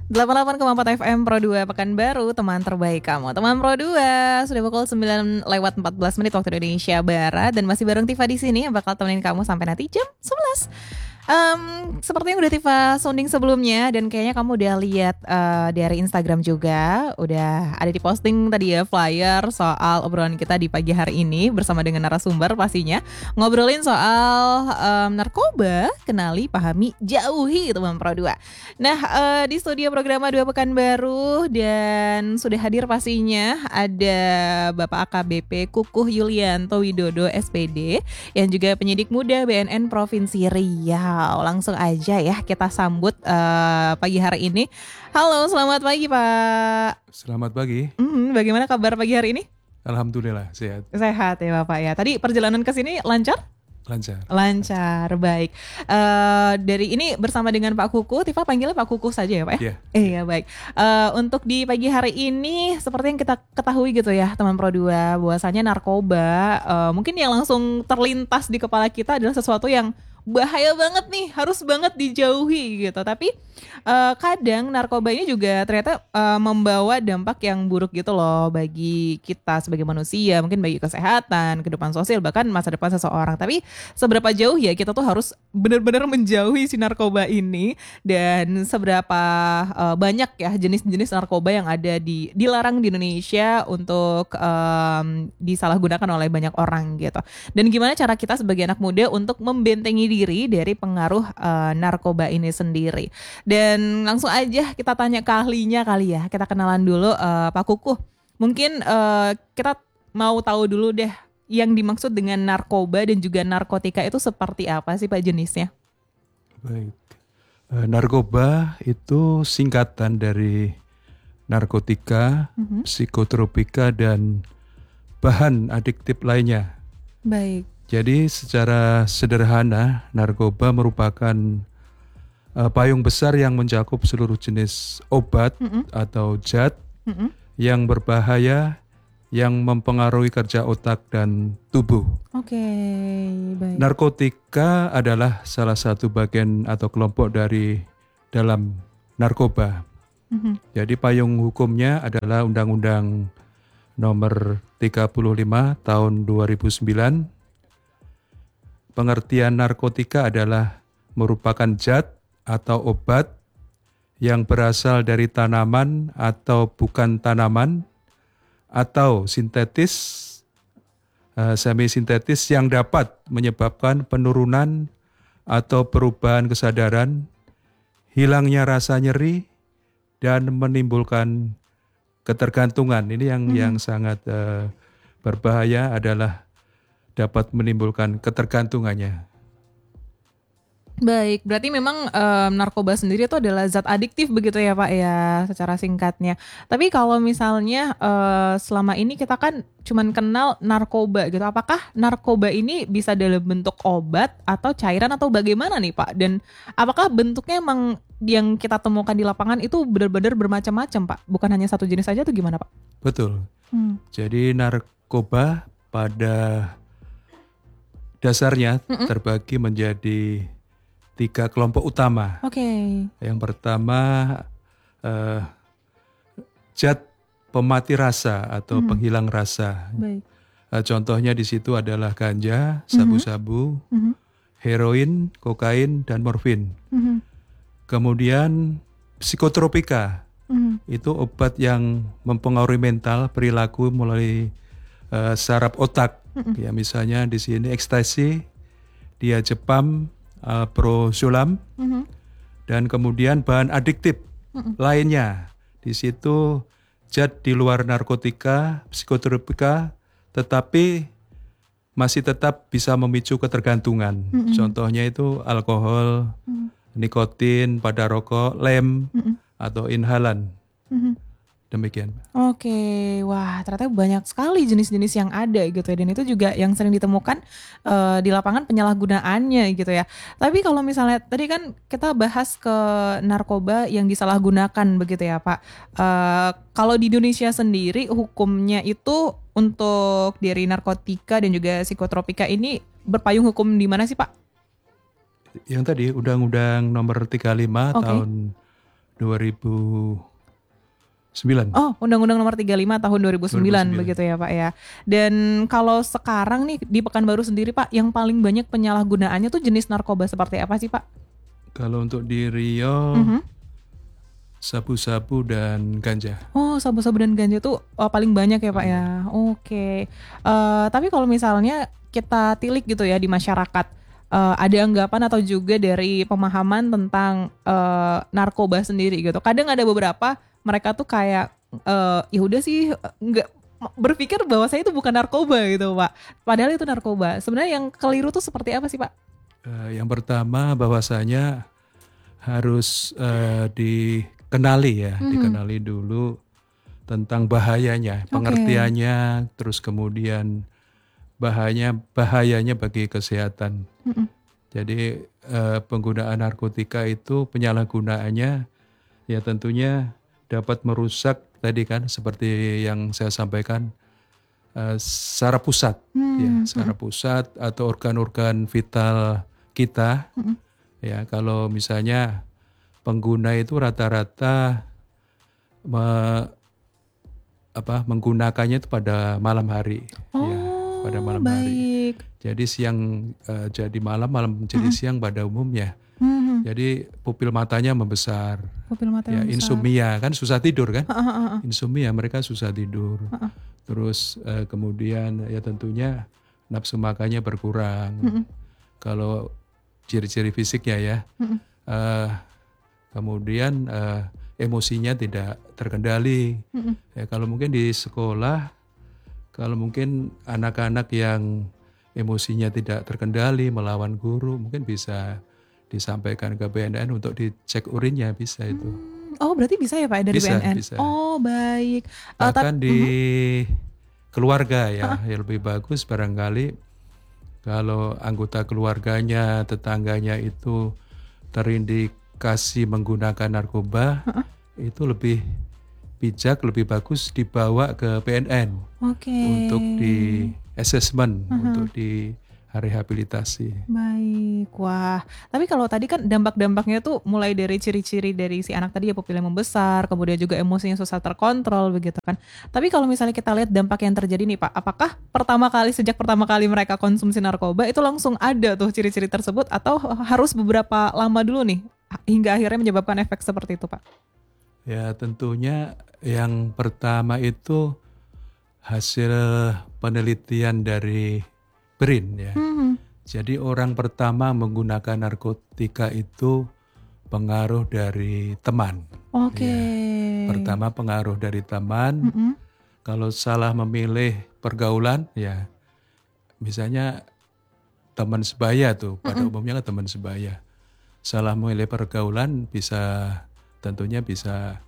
88,4 FM Pro 2 Pekanbaru, teman terbaik kamu. Teman Pro 2, sudah pukul 9 lewat 14 menit waktu Indonesia Barat. Dan masih bareng Tifa di sini yang bakal temenin kamu sampai nanti jam 11. Seperti yang udah Tifa sounding sebelumnya, dan kayaknya kamu udah lihat dari Instagram juga, udah ada di posting tadi ya flyer soal obrolan kita di pagi hari ini bersama dengan narasumber pastinya, ngobrolin soal narkoba, kenali, pahami, jauhi teman Pro 2. Nah, di studio program 2 Pekanbaru dan sudah hadir pastinya ada Bapak AKBP Kukuh Yulianto Widodo SPD yang juga penyidik muda BNN Provinsi Riau. Langsung aja ya kita sambut pagi hari ini. Halo, selamat pagi Pak. Selamat pagi. Bagaimana kabar pagi hari ini? Alhamdulillah sehat. Sehat ya Bapak ya. Tadi perjalanan ke sini lancar? Lancar, baik. Dari ini bersama dengan Pak Kukuh, Tifa panggilnya Pak Kukuh saja ya Pak ya? Iya baik. Untuk di pagi hari ini seperti yang kita ketahui gitu ya teman Pro 2, bahwasanya narkoba mungkin yang langsung terlintas di kepala kita adalah sesuatu yang bahaya banget nih, harus banget dijauhi gitu. Tapi kadang narkoba ini juga ternyata membawa dampak yang buruk gitu loh bagi kita sebagai manusia, mungkin bagi kesehatan, kehidupan sosial, bahkan masa depan seseorang. Tapi seberapa jauh ya kita tuh harus benar-benar menjauhi si narkoba ini, dan seberapa banyak ya jenis-jenis narkoba yang ada dilarang di Indonesia untuk disalahgunakan oleh banyak orang gitu. Dan gimana cara kita sebagai anak muda untuk membentengi diri dari pengaruh narkoba ini sendiri. Dan langsung aja kita tanya ke ahlinya kali ya. Kita kenalan dulu Pak Kukuh. Mungkin kita mau tahu dulu deh yang dimaksud dengan narkoba dan juga narkotika itu seperti apa sih Pak jenisnya? Baik. Narkoba itu singkatan dari narkotika, psikotropika, dan bahan adiktif lainnya. Baik. Jadi secara sederhana, narkoba merupakan payung besar yang mencakup seluruh jenis obat atau zat yang berbahaya, yang mempengaruhi kerja otak dan tubuh. Oke, baik. Narkotika adalah salah satu bagian atau kelompok dalam narkoba. Jadi payung hukumnya adalah Undang-Undang Nomor 35 Tahun 2009. Pengertian narkotika adalah merupakan zat atau obat yang berasal dari tanaman atau bukan tanaman, atau sintetis, semi-sintetis yang dapat menyebabkan penurunan atau perubahan kesadaran, hilangnya rasa nyeri, dan menimbulkan ketergantungan. Ini yang sangat berbahaya adalah dapat menimbulkan ketergantungannya. Baik, berarti memang narkoba sendiri itu adalah zat adiktif begitu ya Pak ya, secara singkatnya. Tapi kalau misalnya selama ini kita kan cuman kenal narkoba gitu, apakah narkoba ini bisa dalam bentuk obat atau cairan atau bagaimana nih Pak? Dan apakah bentuknya emang yang kita temukan di lapangan itu benar-benar bermacam-macam Pak? Bukan hanya satu jenis saja atau gimana Pak? Betul. Jadi narkoba pada dasarnya terbagi menjadi 3 kelompok utama. Oke. Yang pertama zat pemati rasa atau penghilang rasa. Baik. Contohnya di situ adalah ganja, sabu-sabu, heroin, kokain, dan morfin. Kemudian psikotropika, itu obat yang mempengaruhi mental, perilaku melalui saraf otak. Ya, misalnya di sini ekstasi, diazepam, alprazolam, dan kemudian bahan adiktif lainnya. Di situ zat di luar narkotika, psikotropika, tetapi masih tetap bisa memicu ketergantungan. Contohnya itu alkohol, nikotin pada rokok, lem, atau inhalan. Demikian. Oke, wah ternyata banyak sekali jenis-jenis yang ada gitu ya, dan itu juga yang sering ditemukan di lapangan penyalahgunaannya gitu ya. Tapi kalau misalnya tadi kan kita bahas ke narkoba yang disalahgunakan begitu ya Pak. Kalau di Indonesia sendiri hukumnya itu untuk dari narkotika dan juga psikotropika ini berpayung hukum di mana sih Pak? Yang tadi Undang-Undang Nomor 35 tahun 2009. Oh, Undang-Undang Nomor 35 tahun 2009 begitu ya Pak ya. Dan kalau sekarang nih di Pekanbaru sendiri Pak, yang paling banyak penyalahgunaannya tuh jenis narkoba seperti apa sih Pak? Kalau untuk di Riau, sabu-sabu dan ganja. Oh, sabu-sabu dan ganja tuh paling banyak ya Pak ya. Oke. Tapi kalau misalnya kita tilik gitu ya di masyarakat, ada anggapan atau juga dari pemahaman tentang narkoba sendiri gitu. Kadang ada beberapa mereka tuh kayak ya udah sih nggak berpikir bahwa saya itu bukan narkoba gitu Pak. Padahal itu narkoba. Sebenarnya yang keliru tuh seperti apa sih Pak? Yang pertama bahwasanya harus dikenali ya, dikenali dulu tentang bahayanya, pengertiannya, terus kemudian bahayanya bagi kesehatan. Jadi penggunaan narkotika itu penyalahgunaannya ya tentunya dapat merusak tadi kan seperti yang saya sampaikan secara pusat, ya secara pusat atau organ-organ vital kita. Ya kalau misalnya pengguna itu rata-rata menggunakannya itu pada malam hari, ya pada malam hari. Jadi siang jadi malam, malam menjadi siang pada umumnya. Jadi pupil matanya membesar. Ya, insomnia kan susah tidur kan? Insomnia mereka susah tidur. Terus kemudian ya tentunya nafsu makannya berkurang. Kalau ciri-ciri fisiknya ya. Kemudian emosinya tidak terkendali. Ya, kalau mungkin di sekolah, kalau mungkin anak-anak yang emosinya tidak terkendali melawan guru, mungkin bisa disampaikan ke BNN untuk dicek urinnya, bisa itu. Oh berarti bisa ya Pak dari BNN? Bisa. Oh baik. Bahkan di keluarga ya, yang lebih bagus barangkali kalau anggota keluarganya, tetangganya itu terindikasi menggunakan narkoba, itu lebih bijak, lebih bagus dibawa ke BNN untuk di assessment, untuk di rehabilitasi. Baik, wah. Tapi kalau tadi kan dampak-dampaknya tuh mulai dari ciri-ciri dari si anak tadi ya pupilnya membesar, kemudian juga emosinya susah terkontrol begitu kan. Tapi kalau misalnya kita lihat dampak yang terjadi nih Pak, apakah sejak pertama kali mereka konsumsi narkoba itu langsung ada tuh ciri-ciri tersebut atau harus beberapa lama dulu nih hingga akhirnya menyebabkan efek seperti itu Pak? Ya tentunya yang pertama itu hasil penelitian dari BRIN ya. Jadi orang pertama menggunakan narkotika itu pengaruh dari teman. Ya. Pertama pengaruh dari teman. Kalau salah memilih pergaulan ya, misalnya teman sebaya tuh, pada umumnya kan teman sebaya. Salah memilih pergaulan tentunya bisa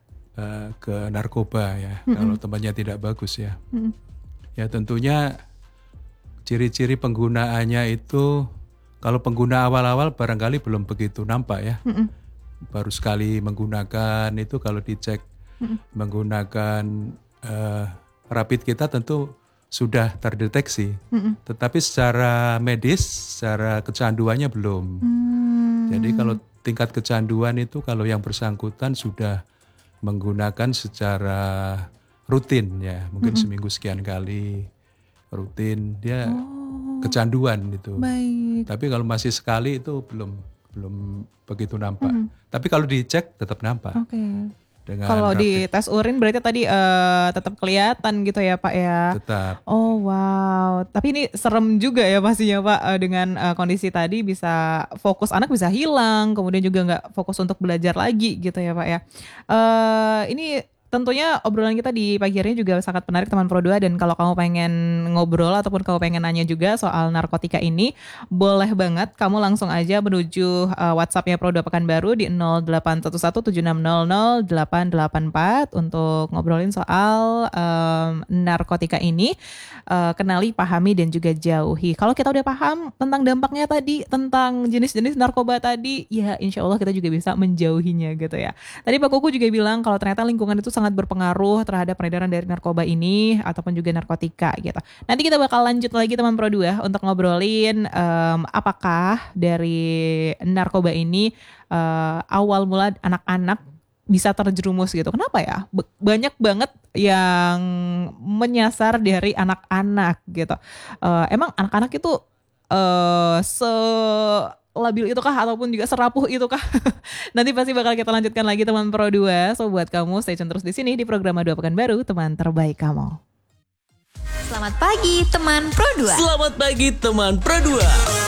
ke narkoba ya. Kalau temannya tidak bagus ya. Ya tentunya ciri-ciri penggunaannya itu kalau pengguna awal-awal barangkali belum begitu nampak ya. Baru sekali menggunakan itu kalau dicek menggunakan rapid kita tentu sudah terdeteksi. Tetapi secara medis, secara kecanduannya belum. Jadi kalau tingkat kecanduan itu kalau yang bersangkutan sudah menggunakan secara rutin ya, mungkin seminggu sekian kali. Rutin dia kecanduan itu. Baik. Tapi kalau masih sekali itu belum begitu nampak. Tapi kalau dicek tetap nampak. Kalau di tes urin berarti tadi tetap kelihatan gitu ya Pak ya. Tetap. Oh wow. Tapi ini serem juga ya pastinya Pak dengan kondisi tadi bisa fokus anak bisa hilang, kemudian juga nggak fokus untuk belajar lagi gitu ya Pak ya. Ini tentunya obrolan kita di pagi hari ini juga sangat menarik teman Pro 2 dan kalau kamu pengen ngobrol ataupun kamu pengen nanya juga soal narkotika ini boleh banget kamu langsung aja menuju WhatsApp-nya Pro 2 Pekanbaru di 081176000884 untuk ngobrolin soal narkotika ini. Kenali, pahami dan juga jauhi. Kalau kita udah paham tentang dampaknya tadi, tentang jenis-jenis narkoba tadi, ya insya Allah kita juga bisa menjauhinya gitu ya. Tadi Pak Kuku juga bilang kalau ternyata lingkungan itu sangat berpengaruh terhadap peredaran dari narkoba ini ataupun juga narkotika gitu. Nanti kita bakal lanjut lagi teman Pro 2 untuk ngobrolin apakah dari narkoba ini awal mula anak-anak bisa terjerumus gitu. Kenapa ya? Banyak banget yang menyasar dari anak-anak gitu. Emang anak-anak itu labil itu kah ataupun juga serapuh itu kah? Nanti pasti bakal kita lanjutkan lagi teman Pro 2. So buat kamu stay tune terus di sini di program Dua Pekan Baru, teman terbaik kamu. Selamat pagi teman Pro 2. Selamat pagi teman Pro 2.